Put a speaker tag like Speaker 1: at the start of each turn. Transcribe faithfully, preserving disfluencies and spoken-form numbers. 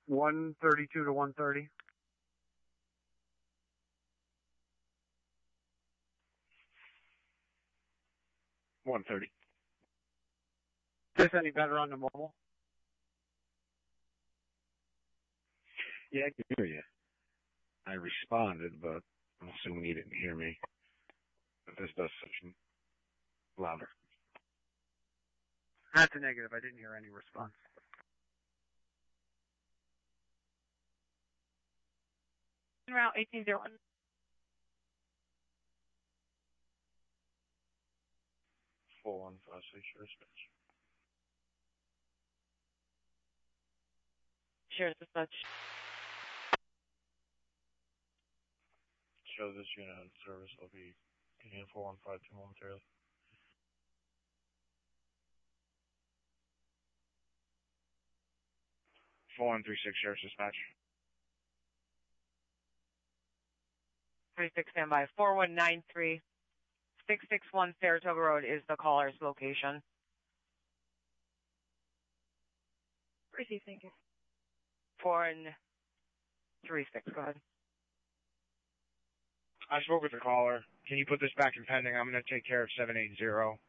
Speaker 1: one thirty-two to one thirty.
Speaker 2: one thirty.
Speaker 1: Is this any better on the mobile?
Speaker 2: Yeah, I can hear you. I responded, but I'm assuming you didn't hear me. But this does seem louder.
Speaker 1: That's a negative. I didn't hear any response.
Speaker 3: Route eighteen oh one.
Speaker 2: four one five six, your dispatch.
Speaker 3: Sheriff Dispatch.
Speaker 2: Show this unit in service. I'll be in four one five two momentarily. four one three six, Sheriff's Dispatch.
Speaker 3: three six standby. four one nine three, six six one Saratoga Road is the caller's location.
Speaker 4: Receive, thank you.
Speaker 3: four one three six, go ahead.
Speaker 2: I spoke with the caller. Can you put this back in pending? I'm going to take care of seven eight zero.